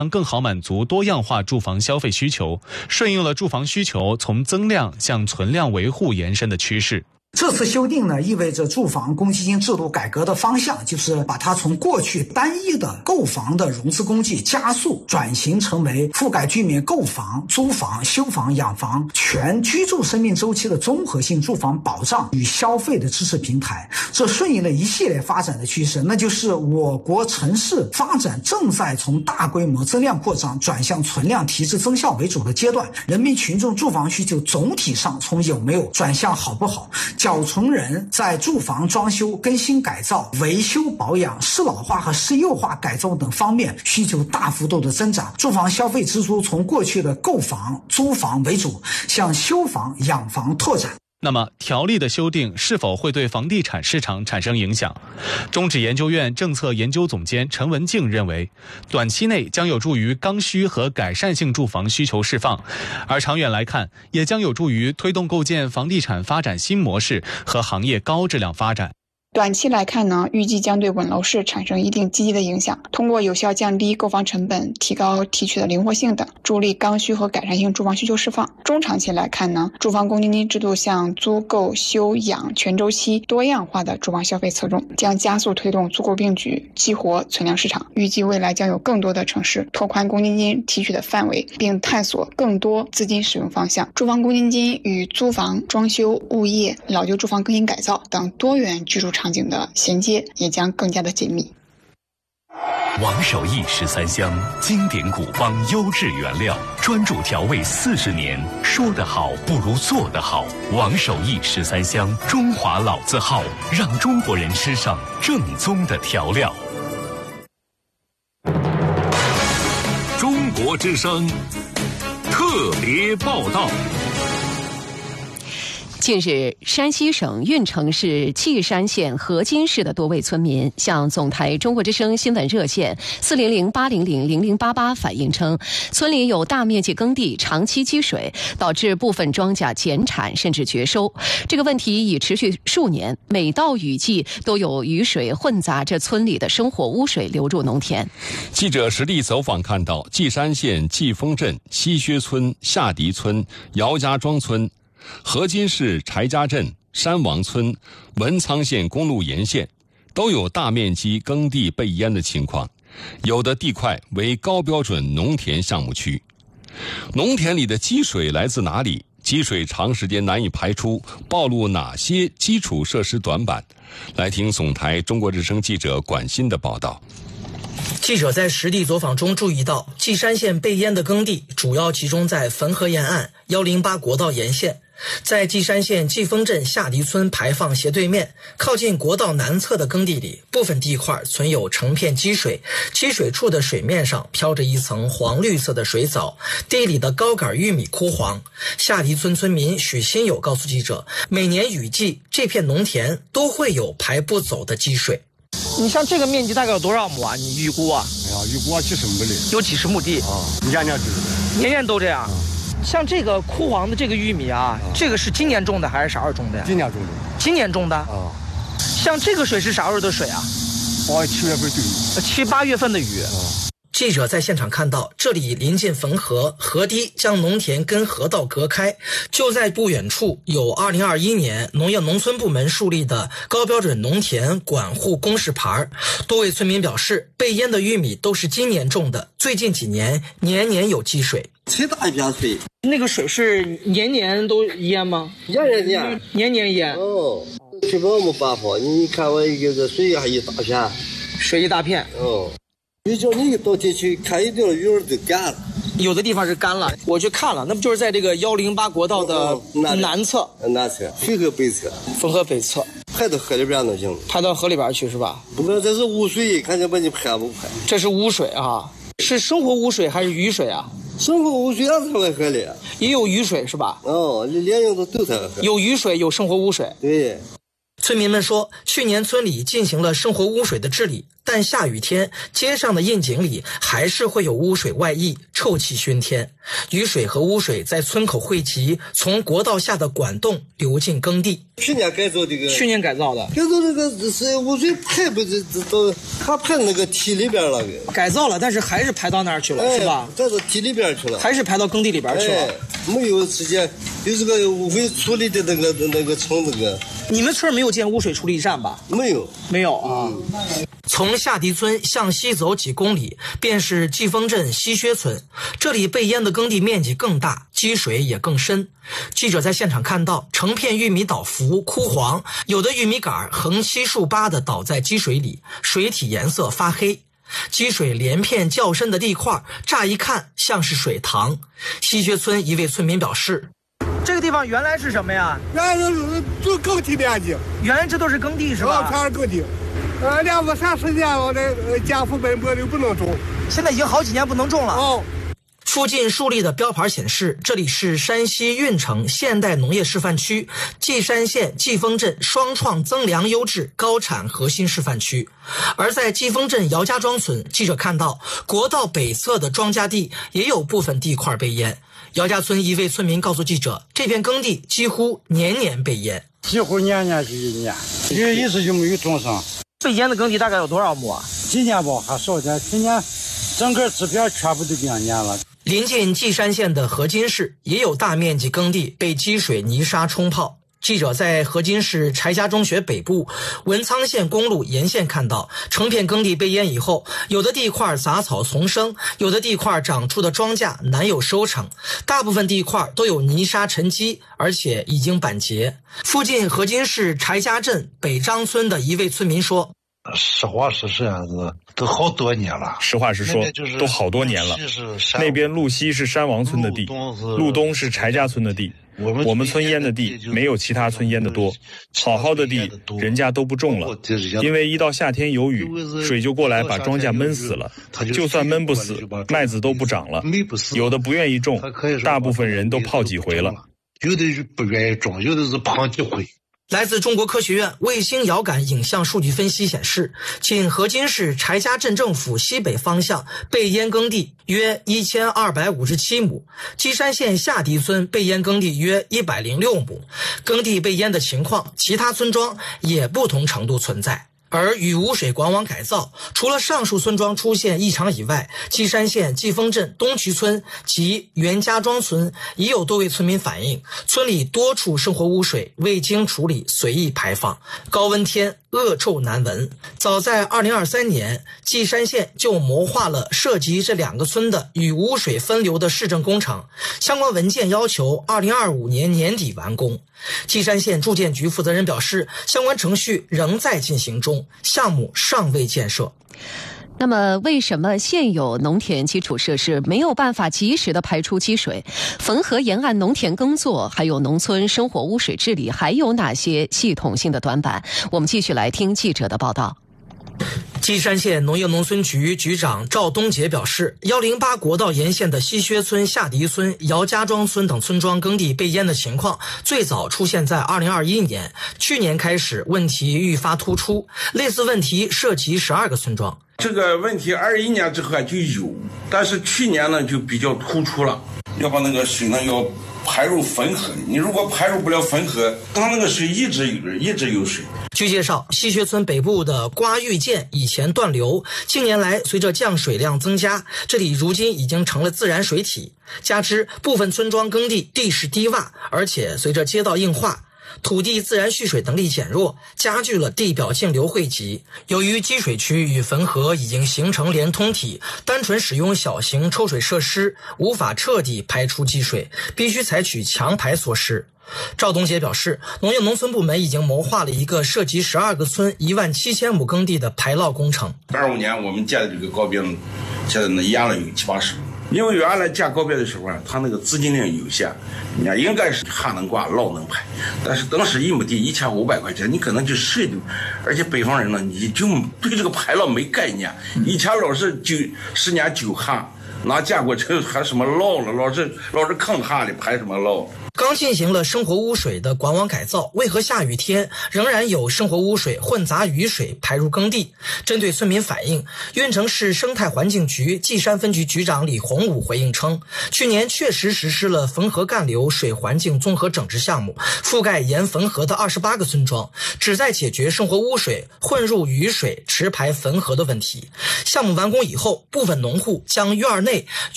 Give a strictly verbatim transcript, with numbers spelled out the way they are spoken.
更好满足多样化住房消费需求，顺应了住房需求从增量向存量维护延伸的趋势。 这次修订呢，意味着住房公积金制度改革的方向，就是把它从过去单一的购房的融资工具，加速转型成为覆盖居民购房、租房、修房、养房全居住生命周期的综合性住房保障与消费的支持平台。这顺应了一系列发展的趋势，那就是我国城市发展正在从大规模增量扩张转向存量提质增效为主的阶段，人民群众住房需求总体上从有没有转向好不好，缴存人在住房装修、更新改造、维修保养、适老化和适幼化改造等方面需求大幅度的增长，住房消费支出从过去的购房、租房为主，向修房、养房拓展。 那么，条例的修订是否会对房地产市场产生影响？中指研究院政策研究总监陈文静认为，短期内将有助于刚需和改善性住房需求释放，而长远来看，也将有助于推动构建房地产发展新模式和行业高质量发展。 短期来看呢，预计将对稳楼市产生一定积极的影响，通过有效降低购房成本、提高提取的灵活性等，助力刚需和改善性住房需求释放。中长期来看呢，住房公积金制度向租购休养全周期多样化的住房消费侧重，将加速推动租购并举，激活存量市场。预计未来将有更多的城市拓宽公积金提取的范围，并探索更多资金使用方向。住房公积金与租房、装修、物业、老旧住房更新改造等多元居住场场景的衔接也将更加的紧密。 王守义十三香，经典古方优质原料，专注调味四十年，说得好不如做得好。王守义十三香，中华老字号，让中国人吃上正宗的调料。中国之声特别报道。 近日，山西省运城市稷山县河津市的多位村民向总台中国之声新闻热线四零零八零零零零八八反映称，村里有大面积耕地长期积水，导致部分庄稼减产甚至绝收。这个问题已持续数年，每到雨季都有雨水混杂着村里的生活污水流入农田。 记者实地走访看到，稷山县季丰镇、西薛村、下迪村、姚家庄村、河津市柴家镇、山王村、文昌县公路沿线都有大面积耕地被淹的情况，有的地块为高标准农田项目区。农田里的积水来自哪里？积水长时间难以排出，暴露哪些基础设施短板？来听总台中国之声记者管鑫的报道。 记者在实地走访中注意到，稷山县被淹的耕地主要集中在汾河沿岸、一零八国道沿线。在稷山县季丰镇下迪村排放斜对面，靠近国道南侧的耕地里，部分地块存有成片积水，积水处的水面上飘着一层黄绿色的水藻，地里的高杆玉米枯黄。下迪村村民许新友告诉记者，每年雨季，这片农田都会有排不走的积水。 你像这个面积大概有多少亩啊？你预估啊？ 哎呀，预估几十亩地， 有几十亩地啊，年年都年年都这样。啊像这个枯黄的这个玉米啊，啊这个是今年种的还是啥时候种的呀？ 今年种的。 今年种的啊。 像这个水是啥时候的水啊？ 八七月份的雨。 七八月份的雨。 啊。 记者在现场看到，这里临近汾河，河堤将农田跟河道隔开。就在不远处，有二零二一年农业农村部门树立的高标准农田管护公示牌。多位村民表示，被淹的玉米都是今年种的，最近几年年年有积水。 最大一片水， 那个水是年年都淹吗？ 年年淹， 年年淹。 哦，水不没办法，你看我一个水还一大片， 水一大片。 哦。你叫你到地去看，一条鱼儿都干了， 有的地方是干了。我去看了，那不就是在这个一零八国道的南侧？ 南侧，汾河北侧， 汾河北侧， 排到河里边都行， 排到河里边去是吧？ 不过这是污水，看见把你排不排？ 这是污水啊，是生活污水还是雨水啊？ 生活污水也在河里， 也有雨水是吧？ 哦，连用都都在河。 有雨水，有生活污水。 对。 村民们说，去年村里进行了生活污水的治理， 但下雨天街上的窨井里还是会有污水外溢，臭气熏天。雨水和污水在村口汇集，从国道下的管洞流进耕地。 去年改造这个， 去年改造的， 改造那个是污水排不这这到他排那个堤里边了， 改造了，但是还是排到那儿去了， 哎、 是吧？ 改到堤里边去了， 还是排到耕地里边去了。 哎、没有时间，有这个污水处理的那个那个城那个。 你们村没有建污水处理站吧？ 没有， 没有啊。 嗯、 从下堤村向西走几公里，便是季丰镇西薛村。这里被淹的耕地面积更大，积水也更深。记者在现场看到，成片玉米倒伏枯黄，有的玉米杆横七竖八地倒在积水里，水体颜色发黑。积水连片较深的地块，乍一看像是水塘。西薛村一位村民表示， 这个地方原来是什么呀？ 原来是就耕地面积， 原来这都是耕地是吧？ 全是耕地。呃，两个三十年我这家父本本就不能种， 现在已经好几年不能种了。 哦。 附近树立的标牌显示，这里是山西运城现代农业示范区，稷山县季丰镇双创增粮优质高产核心示范区。而在季丰镇姚家庄村，记者看到国道北侧的庄稼地也有部分地块被淹。姚家村一位村民告诉记者，这片耕地几乎年年被淹， 几乎年年是一年，因为一直就没有种上。 被淹的耕地大概有多少亩啊？ 今年吧还少点，去年整个这片全部都变淹了。 临近稷山县的河津市也有大面积耕地被积水泥沙冲泡。记者在河津市柴家中学北部文昌县公路沿线看到，成片耕地被淹以后，有的地块杂草丛生，有的地块长出的庄稼难有收成，大部分地块都有泥沙沉积，而且已经板结。附近河津市柴家镇北张村的一位村民说， 实话实说样子，都好多年了。 实话实说，都好多年了。那边路西是山王村的地，路东是柴家村的地。我们村淹的地没有其他村淹的多，好好的地人家都不种了，因为一到夏天有雨，水就过来把庄稼闷死了。就算闷不死，麦子都不长了。有的不愿意种，大部分人都泡几回了。 有的不愿意种，有的是泡几回。 来自中国科学院卫星遥感影像数据分析显示，仅河津市柴家镇政府西北方向被淹耕地约一千二百五十七亩，稷山县下堤村被淹耕地约一百零六亩。耕地被淹的情况，其他村庄也不同程度存在。而与污水管网改造，除了上述村庄出现异常以外，稷山县季丰镇东渠村及袁家庄村也有多位村民反映，村里多处生活污水未经处理随意排放，高温天恶臭难闻。早在二零二三年，稷山县就谋划了涉及这两个村的与污水分流的市政工程，相关文件要求二零二五年年底完工。稷山县住建局负责人表示，相关程序仍在进行中，项目尚未建设。 那么为什么现有农田基础设施没有办法及时的排出积水？汾河沿岸农田耕作还有农村生活污水治理还有哪些系统性的短板？我们继续来听记者的报道。 稷山县农业农村局局长赵东杰表示，一零八国道沿线的西薛村、下堤村、姚家庄村等村庄耕地被淹的情况最早出现在二零二一年，去年开始问题愈发突出，类似问题涉及十二个村庄。 这个问题二一年之后就有，但是去年呢就比较突出了，要把那个水呢要排入汾河，你如果排入不了汾河，它那个水一直有一直有水。 据介绍，西薛村北部的瓜峪涧以前断流，近年来随着降水量增加，这里如今已经成了自然水体。加之部分村庄耕地地势低洼，而且随着街道硬化，土地自然蓄水能力减弱，加剧了地表径流汇集。由于积水区与汾河已经形成连通体，单纯使用小型抽水设施无法彻底排出积水，必须采取强排措施。赵东杰表示，农业农村部门已经谋划了一个涉及十二个村一万七千亩耕地的排涝工程。 二五年我们建的这个高别，现在呢淹了有七八十。因为原来建高别的时候啊，他那个资金量有限，人家应该是旱能挂，涝能排，但是当时一亩地一千五百块钱，你可能就谁都，而且北方人呢，你就对这个排涝没概念，以前老是九十年九旱。哪见过这还什么涝了？老是老是坑旱的，排什么涝？ 刚进行了生活污水的管网改造，为何下雨天仍然有生活污水混杂雨水排入耕地？针对村民反映，运城市生态环境局稷山分局局长李洪武回应称，去年确实实施了汾河干流水环境综合整治项目，覆盖沿汾河的二十八个村庄，旨在解决生活污水混入雨水迟排汾河的问题。项目完工以后，部分农户将院内